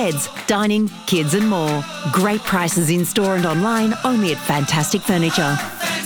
beds, dining, kids and more. Great prices in store and online, only at Fantastic Furniture.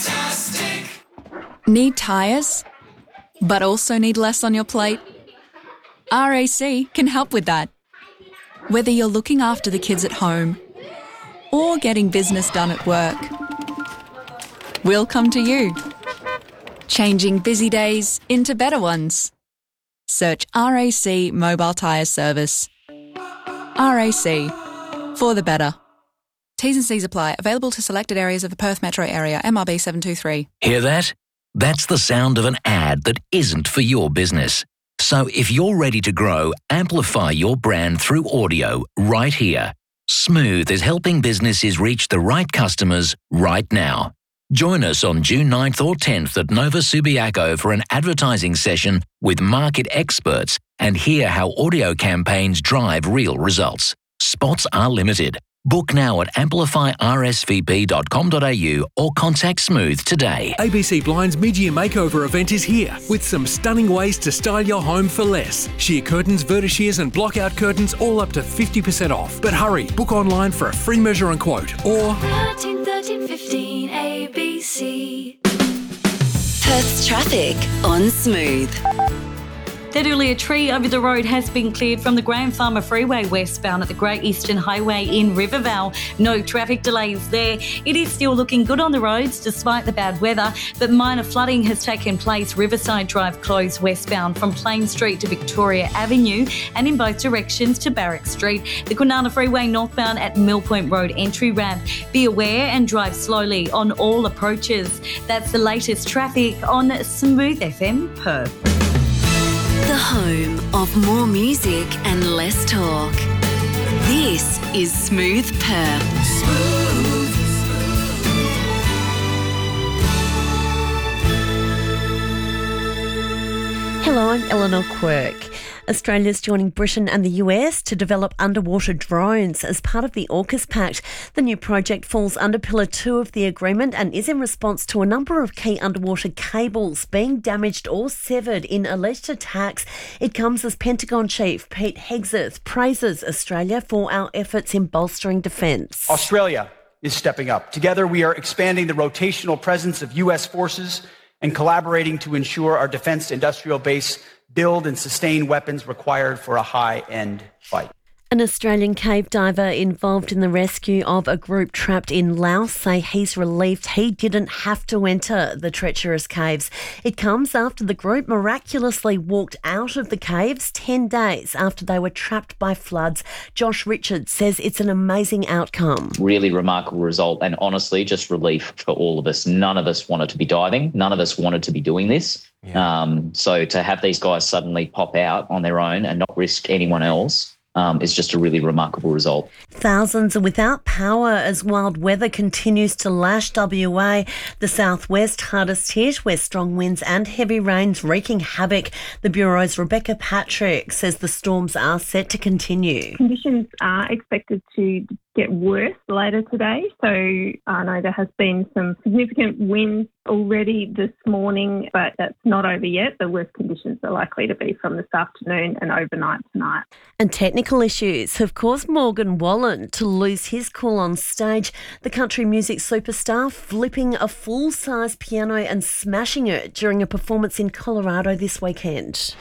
Need tyres, but also need less on your plate? RAC can help with that. Whether you're looking after the kids at home or getting business done at work, we'll come to you. Changing busy days into better ones. Search RAC Mobile Tyre Service. RAC, for the better. T's and C's apply. Available to selected areas of the Perth metro area. MRB 723. Hear that? That's the sound of an ad that isn't for your business. So if you're ready to grow, amplify your brand through audio right here. Smooth is helping businesses reach the right customers right now. Join us on June 9th or 10th at Nova Subiaco for an advertising session with market experts and hear how audio campaigns drive real results. Spots are limited. Book now at amplifyrsvp.com.au or contact Smooth today. ABC Blind's mid-year makeover event is here with some stunning ways to style your home for less. Sheer curtains, vertishears and block-out curtains all up to 50% off. But hurry, book online for a free measure and quote or 1315 ABC. Perth's traffic on Smooth. That earlier tree over the road has been cleared from the Graham Farmer Freeway westbound at the Great Eastern Highway in Rivervale. No traffic delays there. It is still looking good on the roads despite the bad weather, but minor flooding has taken place. Riverside Drive closed westbound from Plain Street to Victoria Avenue and in both directions to Barrack Street. The Kwinana Freeway northbound at Mill Point Road entry ramp. Be aware and drive slowly on all approaches. That's the latest traffic on Smooth FM Perth. The home of more music and less talk. This is Smooth Perth. Smooth. Hello, I'm Eleanor Quirk. Australia's joining Britain and the US to develop underwater drones as part of the AUKUS Pact. The new project falls under Pillar 2 of the agreement and is in response to a number of key underwater cables being damaged or severed in alleged attacks. It comes as Pentagon Chief Pete Hegseth praises Australia for our efforts in bolstering defence. Australia is stepping up. Together we are expanding the rotational presence of US forces and collaborating to ensure our defence industrial base build and sustain weapons required for a high-end fight. An Australian cave diver involved in the rescue of a group trapped in Laos say he's relieved he didn't have to enter the treacherous caves. It comes after the group miraculously walked out of the caves 10 days after they were trapped by floods. Josh Richards says it's an amazing outcome. Really remarkable result and honestly just relief for all of us. None of us wanted to be diving. None of us wanted to be doing this. Yeah. So to have these guys suddenly pop out on their own and not risk anyone else is just a really remarkable result. Thousands are without power as wild weather continues to lash WA. The southwest hardest hit, where strong winds and heavy rains wreaking havoc. The Bureau's Rebecca Patrick says the storms are set to continue. Conditions are expected to get worse later today. So I know there has been some significant winds already this morning, but that's not over yet. The worst conditions are likely to be from this afternoon and overnight tonight. And technical issues have caused Morgan Wallen to lose his cool on stage. The country music superstar flipping a full-size piano and smashing it during a performance in Colorado this weekend.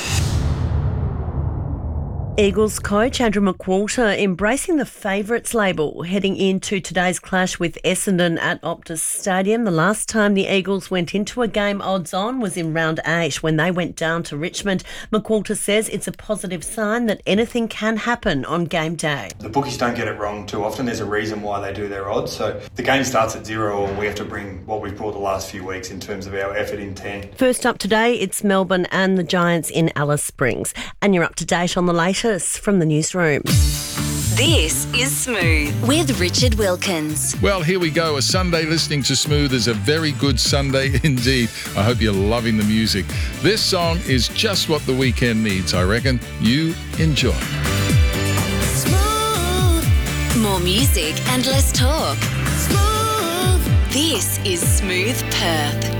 Eagles coach Andrew McQualter embracing the favourites label heading into today's clash with Essendon at Optus Stadium. The last time the Eagles went into a game odds on was in round 8 when they went down to Richmond. McQualter says it's a positive sign that anything can happen on game day. The bookies don't get it wrong too often. There's a reason why they do their odds. So the game starts at 0 and we have to bring what we've brought the last few weeks in terms of our effort in 10. First up today, it's Melbourne and the Giants in Alice Springs. And you're up to date on the latest from the newsroom. This is Smooth with Richard Wilkins. Well, here we go. A Sunday listening to Smooth is a very good Sunday indeed. I hope you're loving the music. This song is just what the weekend needs, I reckon. You enjoy. Smooth. More music and less talk. Smooth. This is Smooth Perth.